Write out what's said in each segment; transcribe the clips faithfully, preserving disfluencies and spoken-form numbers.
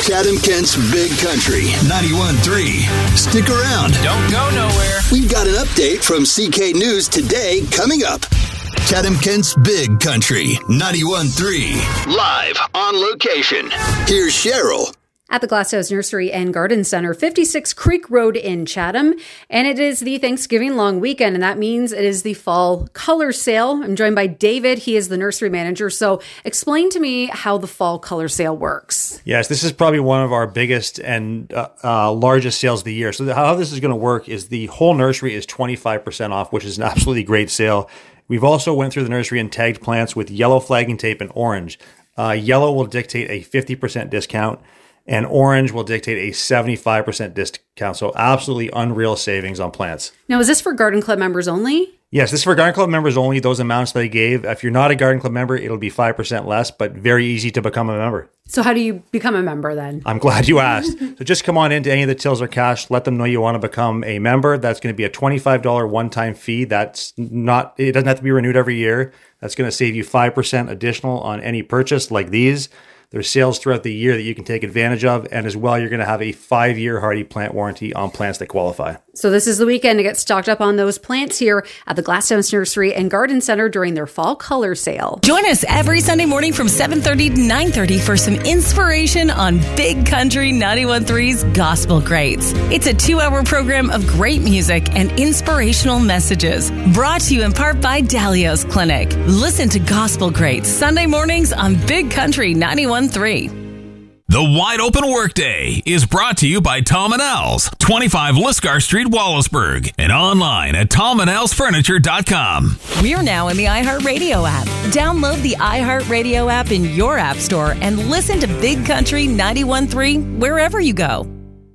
Chatham-Kent's Big Country, ninety-one point three. Stick around. Don't go nowhere. We've got an update from C K News today coming up. Chatham-Kent's Big Country, ninety-one point three. Live on location. Here's Cheryl. At the Glasshouse Nursery and Garden Center, fifty-six Creek Road in Chatham. And it is the Thanksgiving long weekend, and that means it is the fall color sale. I'm joined by David. He is the nursery manager. So explain to me how the fall color sale works. Yes, this is probably one of our biggest and uh, uh, largest sales of the year. So how this is going to work is the whole nursery is twenty-five percent off, which is an absolutely great sale. We've also went through the nursery and tagged plants with yellow flagging tape and orange. Uh, yellow will dictate a fifty percent discount. And orange will dictate a seventy-five percent discount. So absolutely unreal savings on plants. Now, is this for Garden Club members only? Yes, this is for Garden Club members only, those amounts that I gave. If you're not a Garden Club member, it'll be five percent less, but very easy to become a member. So how do you become a member then? I'm glad you asked. So just come on into any of the tills or cash. Let them know you want to become a member. That's going to be a twenty-five dollars one-time fee. That's not, it doesn't have to be renewed every year. That's going to save you five percent additional on any purchase like these. There's sales throughout the year that you can take advantage of. And as well, you're going to have a five-year hardy plant warranty on plants that qualify. So this is the weekend to get stocked up on those plants here at the Glasshouse Nursery and Garden Center during their fall color sale. Join us every Sunday morning from seven thirty to nine thirty for some inspiration on Big Country ninety-one point three's Gospel Greats. It's a two-hour program of great music and inspirational messages. Brought to you in part by Dalios Clinic. Listen to Gospel Greats Sunday mornings on Big Country ninety-one point three. The Wide Open Workday is brought to you by Tom and Al's, twenty-five Lisgar Street, Wallaceburg, and online at tom and als furniture dot com. We're now in the iHeartRadio app. Download the iHeartRadio app in your app store and listen to Big Country ninety-one point three wherever you go.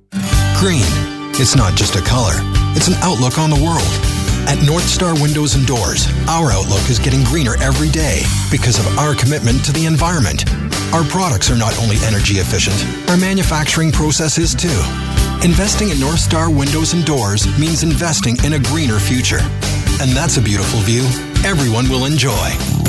Green. It's not just a color. It's an outlook on the world. At North Star Windows and Doors, our outlook is getting greener every day because of our commitment to the environment. Our products are not only energy efficient, our manufacturing process is too. Investing in North Star Windows and Doors means investing in a greener future. And that's a beautiful view everyone will enjoy.